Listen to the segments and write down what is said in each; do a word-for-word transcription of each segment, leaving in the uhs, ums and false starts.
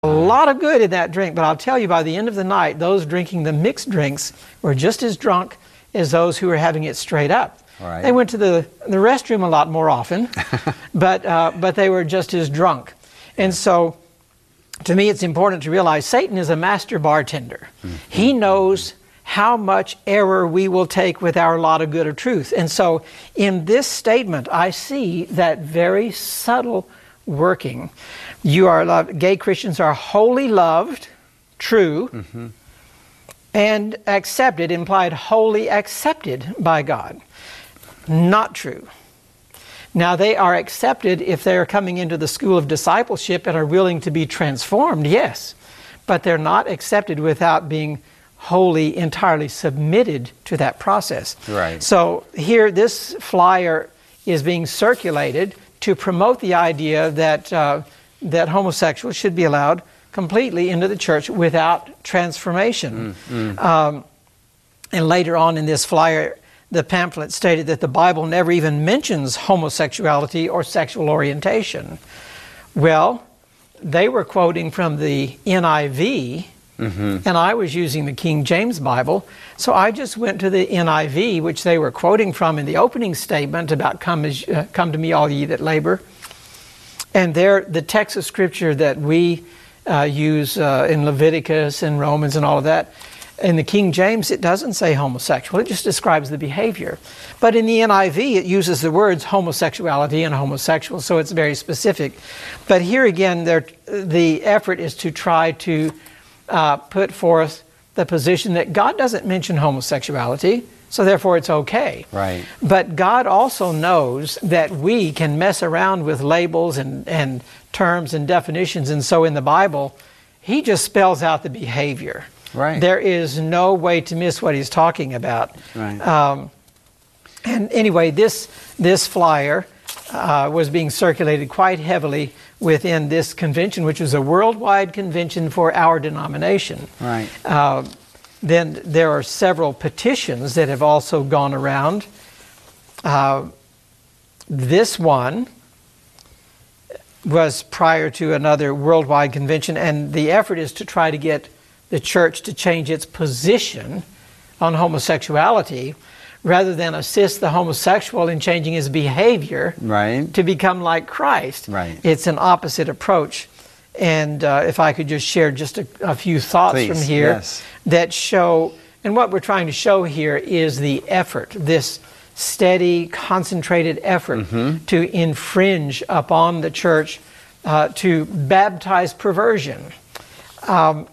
A lot of good in that drink, but I'll tell you, by the end of the night, those drinking the mixed drinks were just as drunk as those who were having it straight up. Right. They went to the, the restroom a lot more often, but, uh, but they were just as drunk. And so, to me, it's important to realize Satan is a master bartender. Mm-hmm. He knows how much error we will take with our lot of good or truth. And so, in this statement, I see that very subtle working. You are loved. Gay Christians are wholly loved, true, mm-hmm. and accepted, implied wholly accepted by God. Not true. Now, they are accepted if they are coming into the school of discipleship and are willing to be transformed, yes. But they're not accepted without being wholly, entirely submitted to that process. Right. So here, this flyer is being circulated to promote the idea that uh, that homosexuals should be allowed completely into the church without transformation. Mm, mm. Um, and later on in this flyer, the pamphlet stated that the Bible never even mentions homosexuality or sexual orientation. Well, they were quoting from the N I V, mm-hmm. and I was using the King James Bible, so I just went to the N I V, which they were quoting from in the opening statement about come, as, uh, come to me, all ye that labor. And there, the text of Scripture that we uh, use uh, in Leviticus and Romans and all of that, in the King James, it doesn't say homosexual. It just describes the behavior. But in the N I V, it uses the words homosexuality and homosexual, so it's very specific. But here again, there, the effort is to try to uh, put forth the position that God doesn't mention homosexuality, so therefore it's okay. Right. But God also knows that we can mess around with labels and, and terms and definitions, and so in the Bible, He just spells out the behavior. Right. There is no way to miss what He's talking about. Right. Um, and anyway, this this flyer uh, was being circulated quite heavily within this convention, which was a worldwide convention for our denomination. Right. Uh, then there are several petitions that have also gone around. Uh, this one was prior to another worldwide convention, and the effort is to try to get the church to change its position on homosexuality rather than assist the homosexual in changing his behavior right. to become like Christ. Right. It's an opposite approach. And uh, if I could just share just a, a few thoughts Please, from here yes. that show, and what we're trying to show here is the effort, this steady, concentrated effort mm-hmm. to infringe upon the church, uh, to baptize perversion. Um,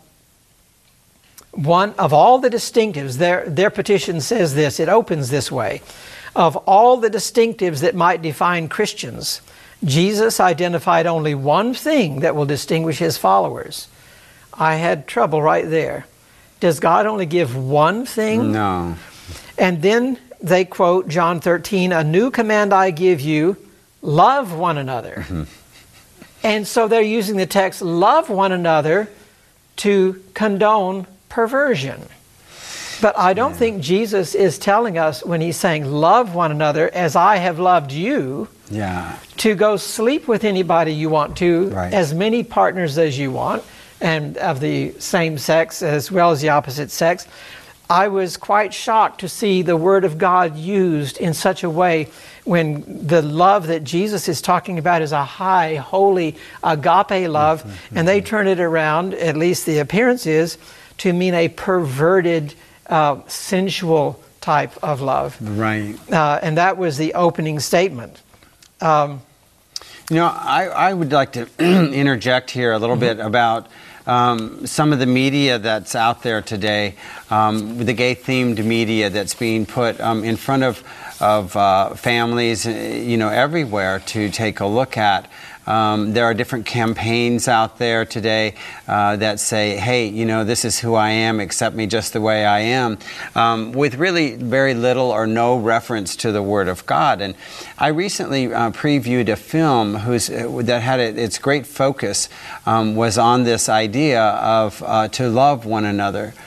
One of all the distinctives, their, their petition says this, it opens this way. Of all the distinctives that might define Christians, Jesus identified only one thing that will distinguish His followers. I had trouble right there. Does God only give one thing? No. And then they quote John thirteen, a new command I give you, love one another. Mm-hmm. And so they're using the text, love one another, to condone perversion. But I don't yeah. think Jesus is telling us when He's saying love one another as I have loved you, yeah. to go sleep with anybody you want to, right. as many partners as you want, and of the same sex as well as the opposite sex. I was quite shocked to see the Word of God used in such a way when the love that Jesus is talking about is a high, holy, agape love, mm-hmm. and they turn it around, at least the appearance is, to mean a perverted, uh, sensual type of love. Right. Uh, and that was the opening statement. Um, you know, I, I would like to interject here a little mm-hmm. bit about um, some of the media that's out there today, um, the gay-themed media that's being put um, in front of, of uh, families, you know, everywhere to take a look at. Um, there are different campaigns out there today uh, that say, hey, you know, this is who I am, accept me just the way I am, um, with really very little or no reference to the Word of God. And I recently uh, previewed a film whose, uh, that had a, its great focus um, was on this idea of uh, to love one another.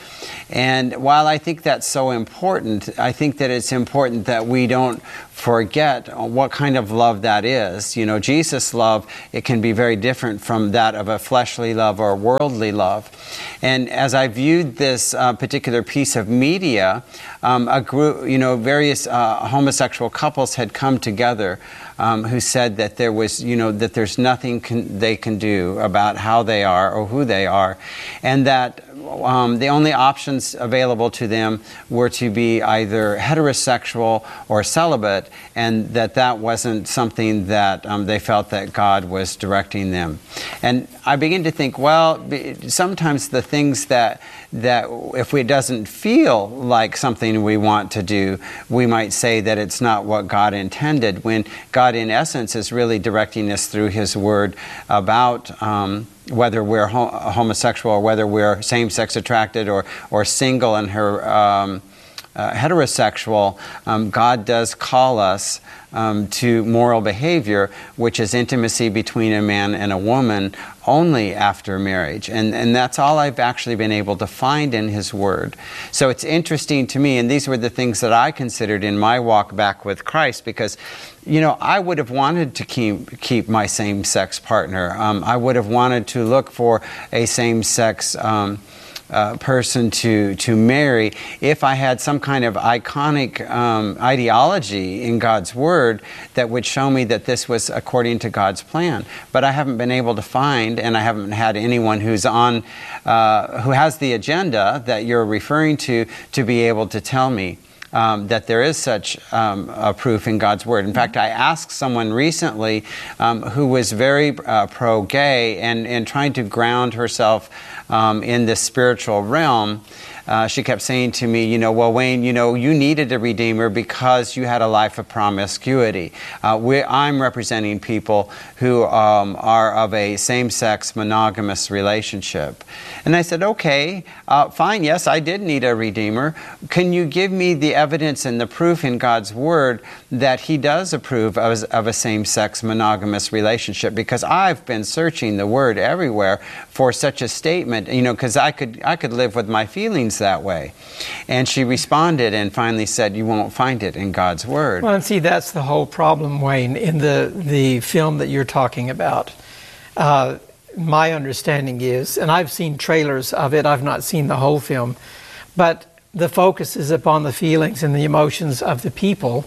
And while I think that's so important, I think that it's important that we don't forget what kind of love that is. You know, Jesus' love, it can be very different from that of a fleshly love or a worldly love. And as I viewed this uh, particular piece of media, um, a group, you know, various uh, homosexual couples had come together um, who said that there was, you know, that there's nothing can, they can do about how they are or who they are, and that Um, the only options available to them were to be either heterosexual or celibate, and that that wasn't something that um, they felt that God was directing them. And I begin to think, well, sometimes the things that that if it doesn't feel like something we want to do, we might say that it's not what God intended, when God in essence is really directing us through His Word about um, whether we're ho- homosexual or whether we're same-sex attracted or, or single and her, um, uh, heterosexual. Um, God does call us um, to moral behavior, which is intimacy between a man and a woman only after marriage. And, and that's all I've actually been able to find in His Word. So it's interesting to me, and these were the things that I considered in my walk back with Christ, because you know, I would have wanted to keep keep my same-sex partner. Um, I would have wanted to look for a same-sex um, uh, person to to marry if I had some kind of iconic um, ideology in God's Word that would show me that this was according to God's plan. But I haven't been able to find, and I haven't had anyone who's on uh, who has the agenda that you're referring to to be able to tell me Um, that there is such um, a proof in God's Word. In fact, I asked someone recently um, who was very uh, pro-gay and, and trying to ground herself um, in the spiritual realm. Uh, she kept saying to me, you know, well, Wayne, you know, you needed a Redeemer because you had a life of promiscuity. Uh, we, I'm representing people who um, are of a same-sex monogamous relationship. And I said, okay, uh, fine, yes, I did need a Redeemer. Can you give me the evidence and the proof in God's Word that He does approve of, of a same-sex monogamous relationship? Because I've been searching the Word everywhere for such a statement, you know, because I could, I could live with my feelings that way. And she responded and finally said, you won't find it in God's Word. Well, and see, that's the whole problem, Wayne, in the, the film that you're talking about. Uh, my understanding is, and I've seen trailers of it, I've not seen the whole film, but the focus is upon the feelings and the emotions of the people,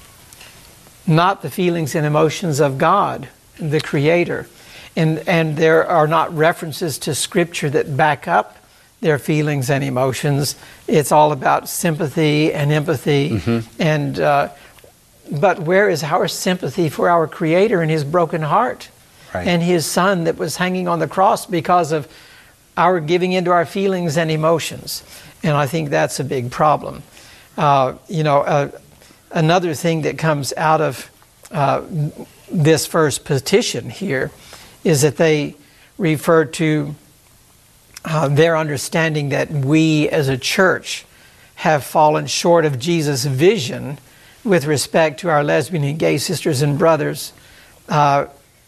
not the feelings and emotions of God, the Creator. And, and there are not references to Scripture that back up their feelings and emotions. It's all about sympathy and empathy. Mm-hmm. And uh, but where is our sympathy for our Creator and His broken heart, right, and His Son that was hanging on the cross because of our giving into our feelings and emotions? And I think that's a big problem. Uh, you know, uh, another thing that comes out of uh, this first petition here is that they refer to Uh, their understanding that we as a church have fallen short of Jesus' vision with respect to our lesbian and gay sisters and brothers. Uh,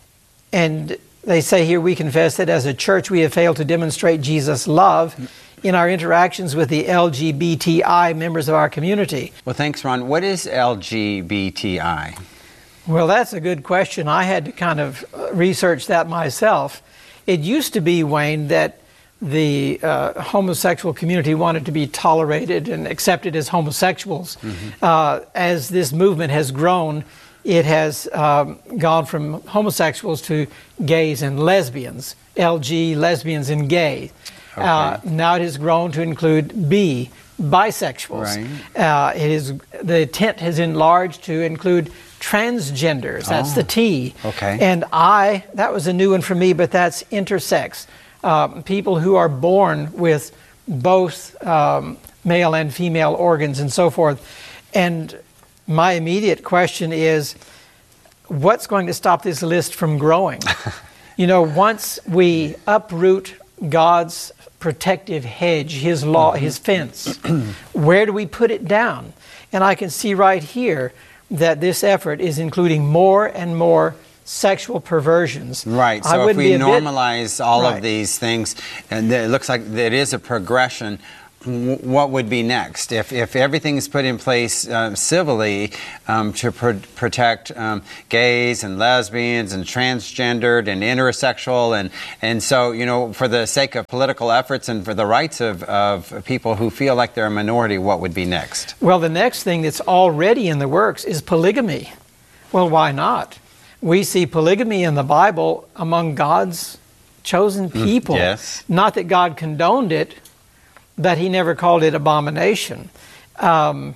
and they say here, we confess that as a church we have failed to demonstrate Jesus' love in our interactions with the L G B T I members of our community. Well, thanks, Ron. What is L G B T I? Well, that's a good question. I had to kind of research that myself. It used to be, Wayne, that the uh, homosexual community wanted to be tolerated and accepted as homosexuals. Mm-hmm. Uh, as this movement has grown, it has um, gone from homosexuals to gays and lesbians, L G, lesbians and gay. Okay. Uh, now it has grown to include B, bisexuals. Right. Uh, it is, the tent has enlarged to include transgenders. That's oh. the T. Okay. And I, that was a new one for me, but that's intersex. Uh, people who are born with both um, male and female organs and so forth. And my immediate question is, what's going to stop this list from growing? You know, once we uproot God's protective hedge, His law, mm-hmm. His fence, where do we put it down? And I can see right here that this effort is including more and more sexual perversions. Right, so if we normalize bit, all right. of these things, and it looks like it is a progression, what would be next if, if everything's put in place uh, civilly um, to pr- protect um, gays and lesbians and transgendered and intersexual and and so you know for the sake of political efforts and for the rights of, of people who feel like they're a minority, what would be next? Well, the next thing that's already in the works is polygamy. Well, why not? We see polygamy in the Bible among God's chosen people. Mm, yes. Not that God condoned it, but he never called it abomination. Um,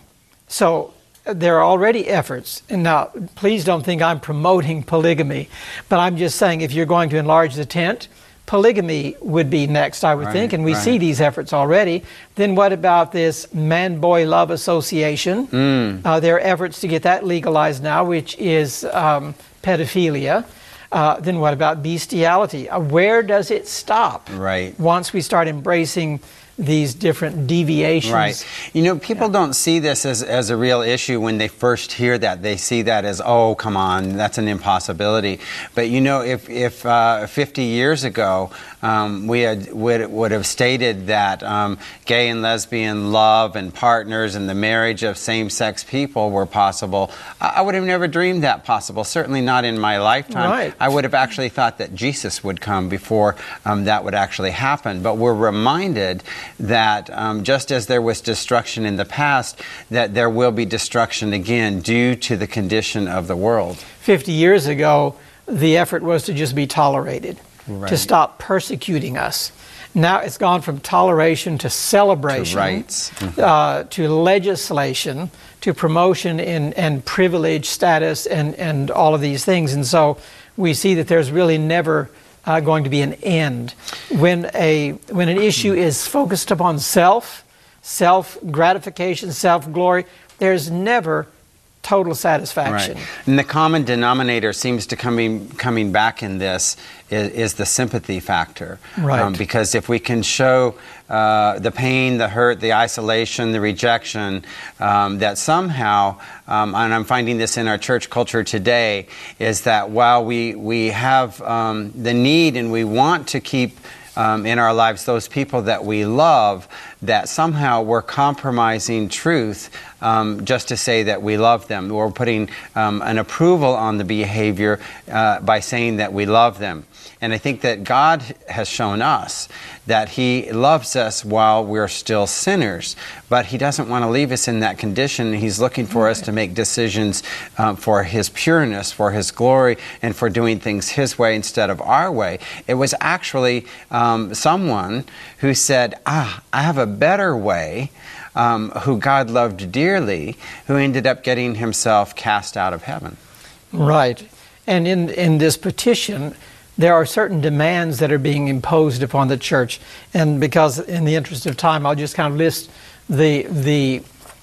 so there are already efforts. And now, please don't think I'm promoting polygamy, but I'm just saying if you're going to enlarge the tent, polygamy would be next, I would right, think, and we right. see these efforts already. Then what about this Man-Boy Love Association? Mm. Uh, there are efforts to get that legalized now, which is um, pedophilia. Uh, then what about bestiality? Uh, where does it stop? Right. Once we start embracing these different deviations. Right. You know, people yeah. don't see this as, as a real issue when they first hear that. They see that as, oh, come on, that's an impossibility. But, you know, if, if uh, fifty years ago um, we had, would, would have stated that um, gay and lesbian love and partners and the marriage of same-sex people were possible, I, I would have never dreamed that possible, certainly not in my lifetime. Right. I would have actually thought that Jesus would come before um, that would actually happen. But we're reminded that um, just as there was destruction in the past, that there will be destruction again due to the condition of the world. Fifty years ago, the effort was to just be tolerated, right. to stop persecuting us. Now it's gone from toleration to celebration, to rights, mm-hmm. uh, to legislation, to promotion in, and privilege status, and, and all of these things. And so we see that there's really never Uh, going to be an end. When a when an issue is focused upon self, self-gratification, self-glory, there's never total satisfaction. Right. And the common denominator seems to coming coming back in this is, is the sympathy factor. Right. Um, because if we can show uh, the pain, the hurt, the isolation, the rejection, um, that somehow, um, and I'm finding this in our church culture today, is that while we, we have um, the need and we want to keep Um, in our lives those people that we love, that somehow we're compromising truth um, just to say that we love them. We're putting um, an approval on the behavior uh, by saying that we love them. And I think that God has shown us that He loves us while we're still sinners, but He doesn't want to leave us in that condition. He's looking for us to make decisions um, for His pureness, for His glory, and for doing things His way instead of our way. It was actually um, someone who said, ah, I have a better way, um, who God loved dearly, who ended up getting himself cast out of heaven. Right. And in, in this petition, there are certain demands that are being imposed upon the church. And because in the interest of time, I'll just kind of list the the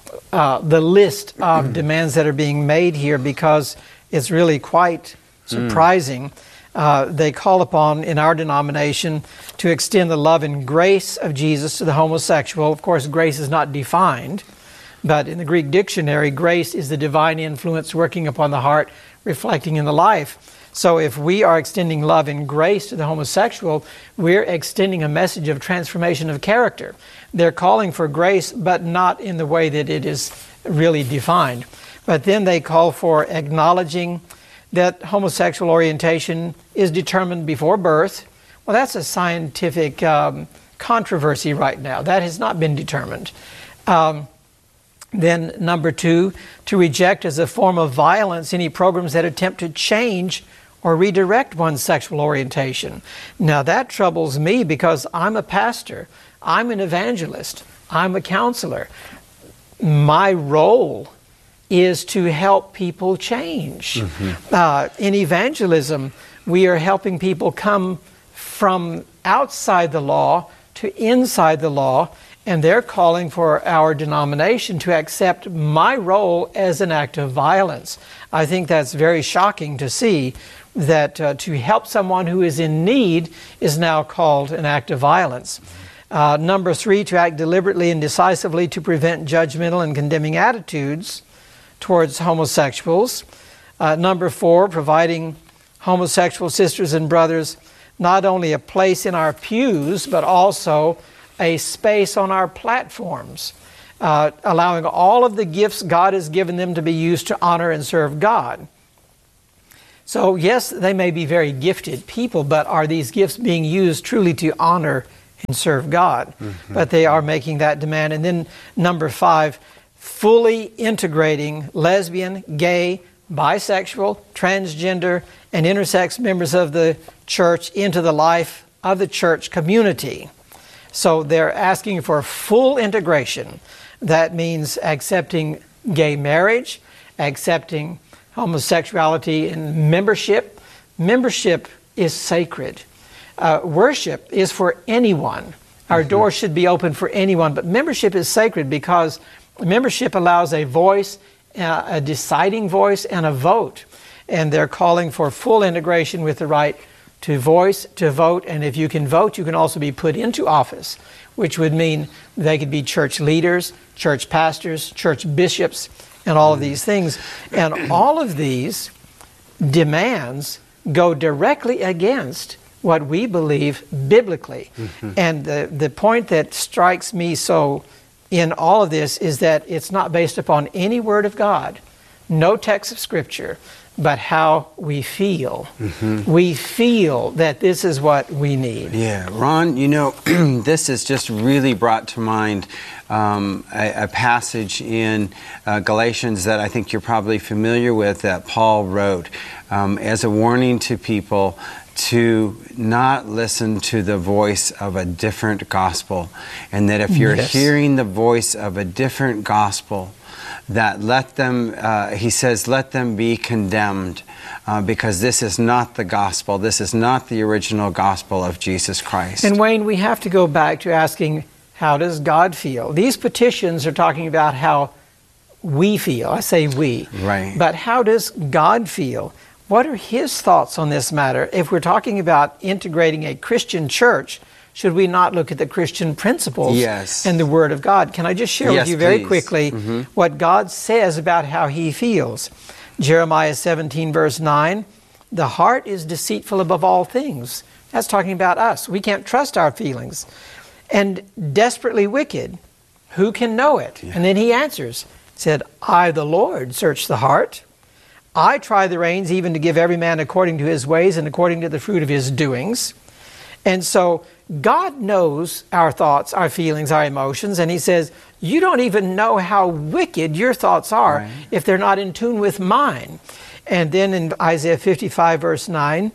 uh, the list of demands that are being made here, because it's really quite surprising. Mm. Uh, they call upon, in our denomination, to extend the love and grace of Jesus to the homosexual. Of course, grace is not defined, but in the Greek dictionary, grace is the divine influence working upon the heart, reflecting in the life. So if we are extending love and grace to the homosexual, we're extending a message of transformation of character. They're calling for grace, but not in the way that it is really defined. But then they call for acknowledging that homosexual orientation is determined before birth. Well, that's a scientific um, controversy right now. That has not been determined. Um, then number two, to reject as a form of violence any programs that attempt to change or redirect one's sexual orientation. Now that troubles me, because I'm a pastor, I'm an evangelist, I'm a counselor. My role is to help people change. Mm-hmm. Uh, in evangelism, we are helping people come from outside the law to inside the law, and they're calling for our denomination to accept my role as an act of violence. I think that's very shocking to see, that uh, to help someone who is in need is now called an act of violence. Uh, number three, to act deliberately and decisively to prevent judgmental and condemning attitudes towards homosexuals. Uh, number four, providing homosexual sisters and brothers not only a place in our pews, but also a space on our platforms, uh, allowing all of the gifts God has given them to be used to honor and serve God. So yes, they may be very gifted people, but are these gifts being used truly to honor and serve God? Mm-hmm. But they are making that demand. And then number five, fully integrating lesbian, gay, bisexual, transgender, and intersex members of the church into the life of the church community. So they're asking for full integration. That means accepting gay marriage, accepting homosexuality in membership. Membership is sacred. Uh, worship is for anyone. Our mm-hmm. doors should be open for anyone, but membership is sacred because membership allows a voice, uh, a deciding voice, and a vote. And they're calling for full integration with the right to voice, to vote, and if you can vote, you can also be put into office, which would mean they could be church leaders, church pastors, church bishops, and all of these things. And all of these demands go directly against what we believe biblically. Mm-hmm. And the, the point that strikes me so in all of this is that it's not based upon any word of God, no text of Scripture, but how we feel. Mm-hmm. We feel that this is what we need. Yeah, Ron, you know, this has just really brought to mind um, a, a passage in uh, Galatians that I think you're probably familiar with that Paul wrote um, as a warning to people to not listen to the voice of a different gospel. And that if you're yes. hearing the voice of a different gospel, that let them, uh, he says, let them be condemned uh, because this is not the gospel. This is not the original gospel of Jesus Christ. And Wayne, we have to go back to asking, how does God feel? These petitions are talking about how we feel. I say we. Right. But how does God feel? What are His thoughts on this matter? If we're talking about integrating a Christian church, should we not look at the Christian principles yes. and the Word of God? Can I just share yes, with you very please. quickly mm-hmm. what God says about how He feels? Jeremiah seventeen, verse nine, the heart is deceitful above all things. That's talking about us. We can't trust our feelings. And desperately wicked. Who can know it? Yeah. And then He answers, said, I, the Lord, search the heart. I try the reins even to give every man according to his ways and according to the fruit of his doings. And so God knows our thoughts, our feelings, our emotions, and He says, you don't even know how wicked your thoughts are right. if they're not in tune with mine. And then in Isaiah fifty-five, verse nine,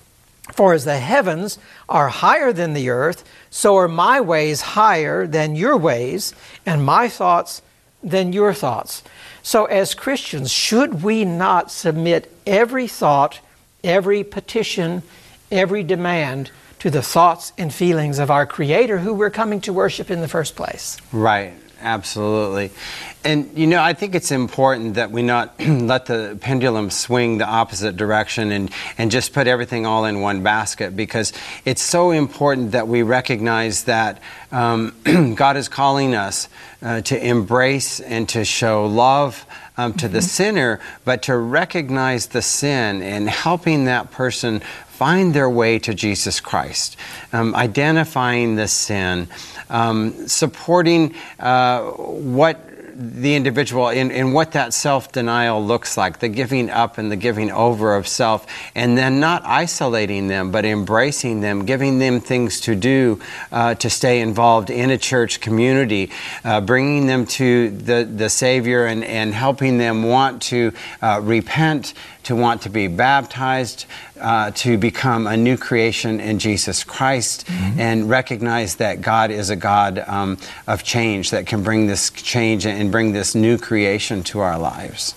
for as the heavens are higher than the earth, so are my ways higher than your ways, and my thoughts than your thoughts. So as Christians, should we not submit every thought, every petition, every demand to the thoughts and feelings of our Creator who we're coming to worship in the first place? Right, absolutely. And, you know, I think it's important that we not let the pendulum swing the opposite direction and, and just put everything all in one basket, because it's so important that we recognize that um, God is calling us uh, to embrace and to show love um, to mm-hmm. the sinner, but to recognize the sin and helping that person find their way to Jesus Christ, um, identifying the sin, um, supporting uh, what the individual in, in what that self-denial looks like, the giving up and the giving over of self, and then not isolating them, but embracing them, giving them things to do uh, to stay involved in a church community, uh, bringing them to the, the Savior and, and helping them want to uh, repent, to want to be baptized, uh, to become a new creation in Jesus Christ, mm-hmm. and recognize that God is a God um, of change that can bring this change and bring this new creation to our lives.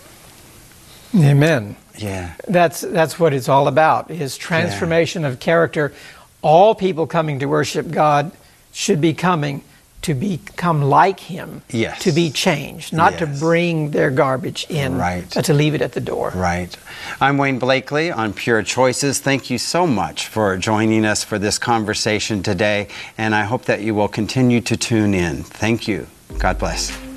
Amen. Yeah. That's that's what it's all about, is transformation yeah. of character. All people coming to worship God should be coming to become like Him, yes. to be changed, not yes. to bring their garbage in, right. but to leave it at the door. Right. I'm Wayne Blakely on Pure Choices. Thank you so much for joining us for this conversation today, and I hope that you will continue to tune in. Thank you. God bless.